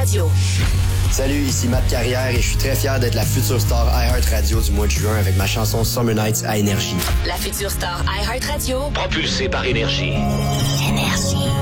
Radio. Salut, ici Matt Carrière et je suis très fier d'être la future star iHeartRadio du mois de juin avec ma chanson Summer Nights à Énergie. La future star iHeartRadio. Propulsée par Énergie. Énergie.